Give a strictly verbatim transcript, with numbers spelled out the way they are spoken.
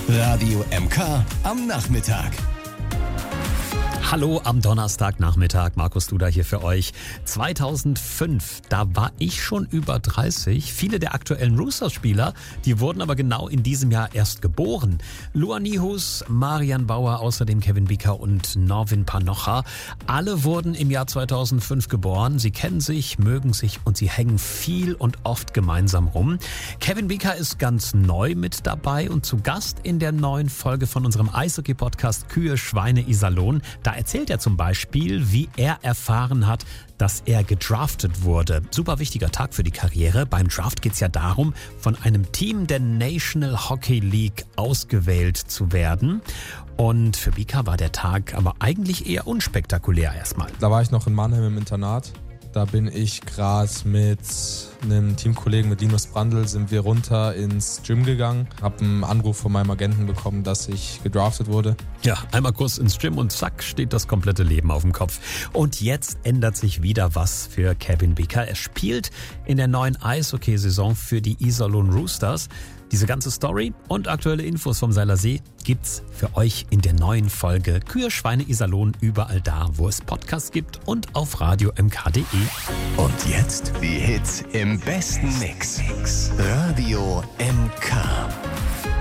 Radio M K am Nachmittag. Hallo am Donnerstagnachmittag, Markus Duda hier für euch. zweitausendfünf, da war ich schon über dreißig. Viele der aktuellen Roosters-Spieler, die wurden aber genau in diesem Jahr erst geboren. Luan Nihus, Marian Bauer, außerdem Kevin Beaker und Norwin Panocha. Alle wurden im Jahr zweitausendfünf geboren. Sie kennen sich, mögen sich und sie hängen viel und oft gemeinsam rum. Kevin Beaker ist ganz neu mit dabei und zu Gast in der neuen Folge von unserem Eishockey-Podcast Kühe, Schweine, Iserlohn. Da erzählt er zum Beispiel, wie er erfahren hat, dass er gedraftet wurde. Super wichtiger Tag für die Karriere. Beim Draft geht es ja darum, von einem Team der National Hockey League ausgewählt zu werden. Und für Beaker war der Tag aber eigentlich eher unspektakulär erstmal. Da war ich noch in Mannheim im Internat. Da bin ich gerade mit einem Teamkollegen, mit Linus Brandl, sind wir runter ins Gym gegangen. Hab einen Anruf von meinem Agenten bekommen, dass ich gedraftet wurde. Ja, einmal kurz ins Gym und zack, steht das komplette Leben auf dem Kopf. Und jetzt ändert sich wieder was für Kevin Beaker. Er spielt in der neuen Eishockey-Saison für die Iserlohn Roosters. Diese ganze Story und aktuelle Infos vom Seiler See gibt's für euch in der neuen Folge Kühe, Schweine, Iserlohn, überall da, wo es Podcasts gibt und auf radio m k punkt d e. Und jetzt die Hits im besten Mix. Radio M K.